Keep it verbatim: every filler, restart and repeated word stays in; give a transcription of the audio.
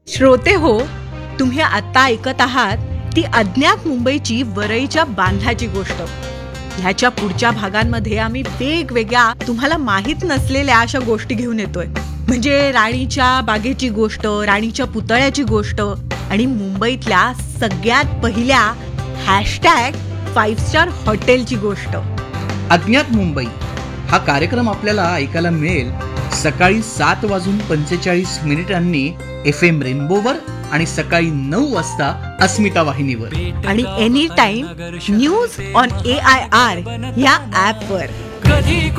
श्रोते हो, तुम्ही आता ऐकत आहात ती अज्ञात मुंबईची वरईच्या बांधाची गोष्ट. ह्याच्या पुढच्या भागांमध्ये आम्ही वेगवेगळ्या तुम्हाला माहित नसलेल्या अशा गोष्टी घेऊन येतोय. म्हणजे राणीच्या बागेची गोष्ट, राणीच्या पुतळ्याची गोष्ट आणि मुंबईतल्या सगळ्यात पहिल्या हॅशटॅग फाईव्ह स्टार हॉटेलची गोष्ट. अज्ञात मुंबई हा कार्यक्रम आपल्याला ऐकायला मिळेल सकाळी सात वाजून पंचेचाळीस मिनिटांनी एफ एम रेनबोवर आणि सकाळी नऊ वाजता अस्मिता वाहिनीवर आणि any time news on A I R या ऍपवर. कधी